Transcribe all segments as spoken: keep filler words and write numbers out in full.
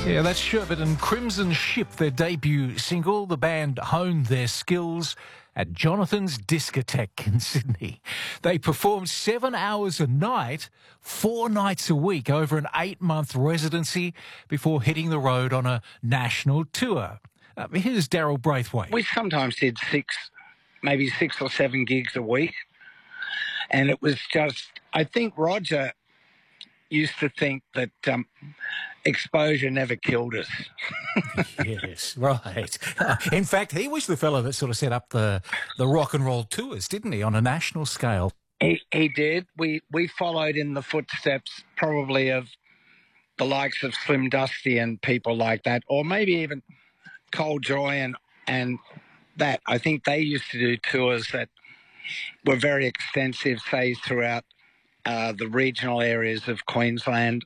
Yeah, that's Sherbet and Crimson Ship, their debut single. The band honed their skills at Jonathan's Discotheque in Sydney. They performed seven hours a night, four nights a week over an eight-month residency before hitting the road on a national tour. Uh, here's Daryl Braithwaite. We sometimes did six, maybe six or seven gigs a week. And it was just, I think Roger used to think that um, exposure never killed us. Yes, right. Uh, in fact, he was the fellow that sort of set up the, the rock and roll tours, didn't he, on a national scale? He, he did. We we followed in the footsteps probably of the likes of Slim Dusty and people like that, or maybe even Cold Joy and, and that. I think they used to do tours that were very extensive, say, throughout uh, the regional areas of Queensland,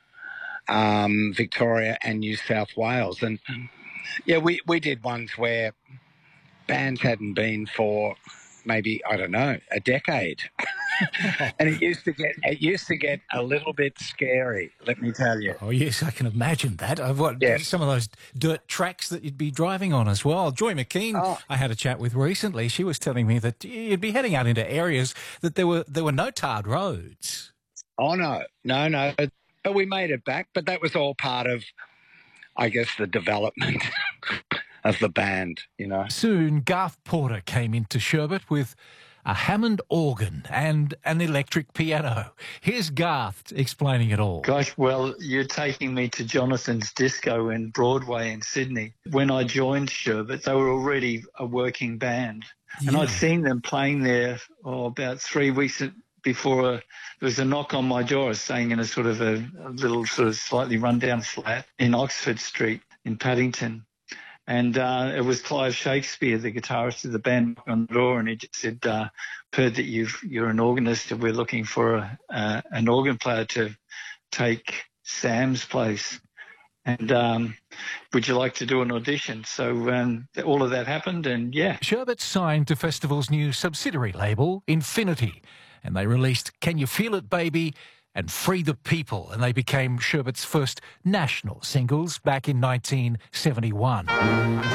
um, Victoria and New South Wales. And, yeah, we, we did ones where bands hadn't been for maybe, I don't know, a decade. And it used to get it used to get a little bit scary, let me tell you. Oh, yes, I can imagine that. I've what Yes. some of those dirt tracks that you'd be driving on as well. Joy McKean, Oh. I had a chat with recently. She was telling me that you'd be heading out into areas that there were there were no tarred roads. Oh, no, no, no. But we made it back. But that was all part of, I guess, the development of the band, you know. Soon, Garth Porter came into Sherbet with a Hammond organ and an electric piano. Here's Garth explaining it all. Gosh, well, you're taking me to Jonathan's Disco in Broadway in Sydney. When I joined Sherbet, they were already a working band. And Yeah. I'd seen them playing there oh, about three weeks before a, there was a knock on my door. I was staying in a sort of a, a little sort of slightly run-down flat in Oxford Street in Paddington. And uh, it was Clive Shakespeare, the guitarist of the band, on the door, and he just said, uh, heard that you've, you're an organist and we're looking for a, uh, an organ player to take Sam's place. And um, would you like to do an audition? So um, all of that happened, and yeah. Sherbet signed to Festival's new subsidiary label, Infinity, and they released Can You Feel It, Baby? And Free the People, and they became Sherbet's first national singles back in nineteen seventy-one.